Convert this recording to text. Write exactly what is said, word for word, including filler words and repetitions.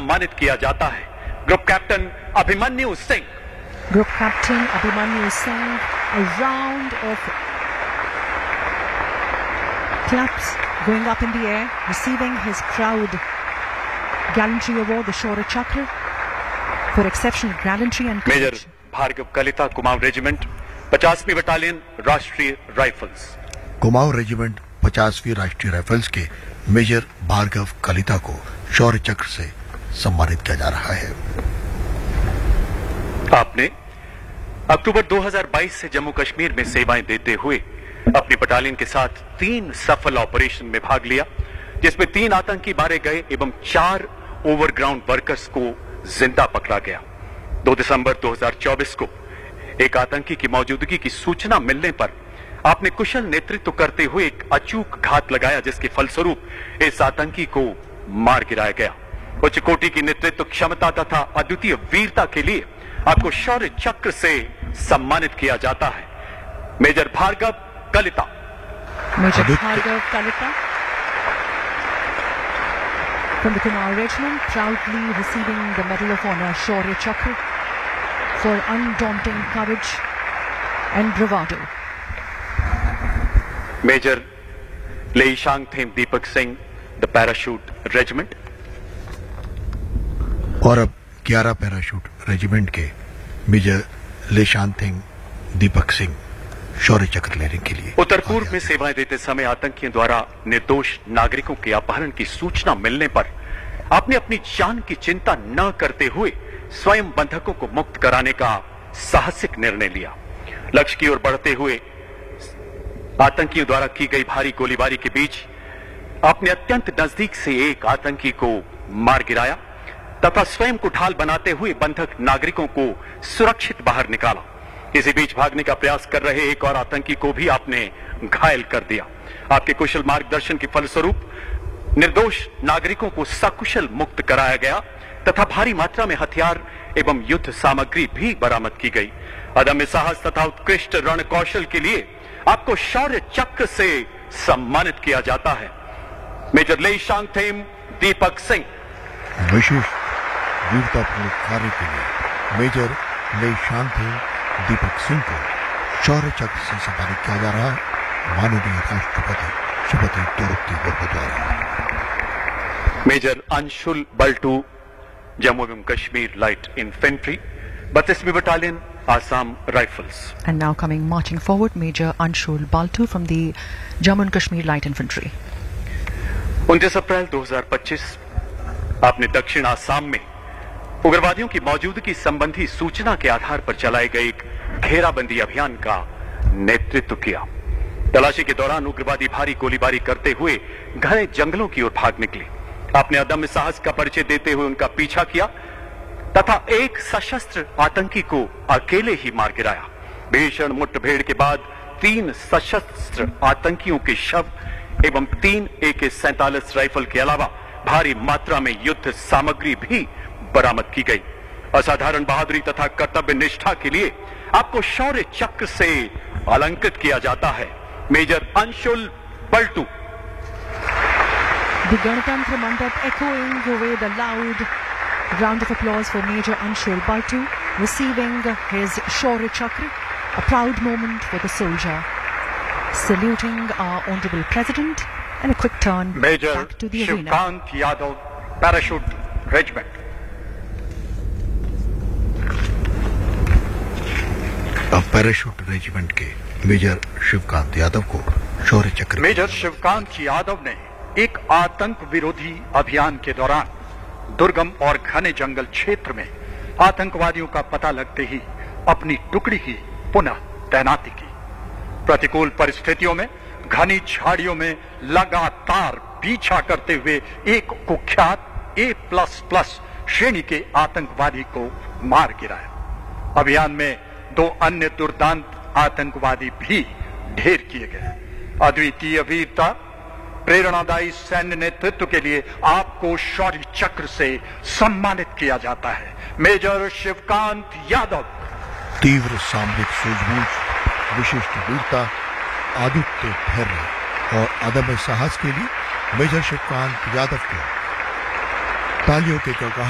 सम्मानित किया जाता है group captain Abhimanyu Singh. Group Captain Abhimanyu Singh, a round of claps going up in the air, receiving his crowd gallantry award, the Shaurya Chakra, for exceptional gallantry and courage. Major Bhargava Kalita, Kumaon regiment, पचासवीं battalion, राष्ट्रीय rifles. Kumaon regiment पचासवीं राष्ट्रीय rifles के major Bhargava Kalita को शौर्य चक्र से सम्मानित किया जा रहा है। आपने अक्टूबर दो हज़ार बाईस से जम्मू कश्मीर में सेवाएं देते हुए अपनी बटालियन के साथ तीन सफल ऑपरेशन में भाग लिया, जिसमें तीन आतंकी मारे गए एवं चार ओवरग्राउंड वर्कर्स को जिंदा पकड़ा गया। दो दिसंबर दो हज़ार चौबीस को एक आतंकी की मौजूदगी की सूचना मिलने पर आपने कुशल नेतृत्व करते हुए एक अचूक घात लगाया, जिसके फलस्वरूप इस आतंकी को मार गिराया गया। उच्च कोटि की नेतृत्व क्षमता तथा अद्वितीय वीरता के लिए आपको शौर्य चक्र से सम्मानित किया जाता है। Major Bhargava Kalita. Major Bhargav Kalita from the Kumaur Regiment, proudly receiving the Medal of Honor Shaurya Chakra for undaunting courage and bravado. Major लेईशांग them Deepak Singh, the parachute regiment. और अब ग्यारह पैराशूट रेजिमेंट के मेजर लेशांथिंग दीपक सिंह शौर्य चक्र लेने के लिए उत्तर पूर्व में सेवाएं देते समय आतंकियों द्वारा निर्दोष नागरिकों के अपहरण की सूचना मिलने पर आपने अपनी जान की चिंता न करते हुए स्वयं बंधकों को मुक्त कराने का साहसिक निर्णय लिया। लक्ष्य की ओर बढ़ते हुए आतंकियों द्वारा की गई भारी गोलीबारी के बीच आपने अत्यंत नजदीक से एक आतंकी को मार गिराया तथा स्वयं को ढाल बनाते हुए बंधक नागरिकों को सुरक्षित बाहर निकाला। इसी बीच भागने का प्रयास कर रहे एक और आतंकी को भी आपने घायल कर दिया। आपके कुशल मार्गदर्शन के फलस्वरूप निर्दोष नागरिकों को सकुशल मुक्त कराया गया तथा भारी मात्रा में हथियार एवं युद्ध सामग्री भी बरामद की गई। अदम्य साहस तथा उत्कृष्ट रण कौशल के लिए आपको शौर्य चक्र से सम्मानित किया जाता है। Major लेईशांग them Deepak Singh. विशेष वीरतापूर्ण कार्य के लिए मेजर लेईशांथिंग दीपक सिंह को शौर्य चक्र से सम्मानित किया जा रहा है माननीय राष्ट्रपति श्रीमती द्रौपदी मुर्मू द्वारा। मेजर अंशुल बल्टू, जम्मू एवं Kashmir light infantry, बत्तीसवीं battalion, Assam Rifles. And now coming marching forward, Major Anshul Baltu from the Jammu and Kashmir Light Infantry. उनतीस अप्रैल दो हज़ार पच्चीस आपने दक्षिण आसाम में उग्रवादियों की मौजूदगी संबंधी सूचना के आधार पर चलाए गए एक घेराबंदी अभियान का नेतृत्व किया। तलाशी के दौरान उग्रवादी भारी गोलीबारी करते हुए घने जंगलों की ओर भाग निकले। आपने अदम्य साहस का परिचय देते हुए उनका पीछा किया तथा एक सशस्त्र आतंकी को अकेले ही मार गिराया। भीषण मुठभेड़ के बाद तीन सशस्त्र आतंकियों के शव एवं तीन ए के सैंतालीस राइफल के अलावा भारी मात्रा में युद्ध सामग्री भी बरामद की गई। असाधारण बहादुरी तथा कर्तव्य निष्ठा के लिए आपको शौर्य चक्र से अलंकृत किया जाता है। Major Anshul bolt. The Ganatantra Mandap echoing away the loud round of applause for Major Anshul Baltu receiving his Shaurya Chakra, a proud moment for the soldier. Saluting our Honorable President and a quick turn Major back to the arena. Shivkant Yadav, Parachute Regiment. अब parachute regiment के major Shivkant Yadav को शौर्य चक्र। Major Shivkant Yadav ने एक आतंक विरोधी अभियान के दौरान दुर्गम और घने जंगल क्षेत्र में आतंकवादियों का पता लगते ही अपनी टुकड़ी की पुनः तैनाती की। प्रतिकूल परिस्थितियों में घनी झाड़ियों में लगातार पीछा करते हुए एक कुख्यात ए प्लस प्लस श्रेणी के आतंकवादी को मार गिराया। अभियान में दो अन्य दुर्दांत आतंकवादी भी ढेर किए गए। अद्वितीय वीरता, प्रेरणादायी सैन्य नेतृत्व के लिए आपको शौर्य चक्र से सम्मानित किया जाता है। मेजर शिवकांत यादव। तीव्र सामरिक सूझबूझ, विशिष्ट वीरता, आदित्य धैर्य और अदम्य साहस के लिए मेजर शिवकांत यादव को तालियों के गड़गड़ाहट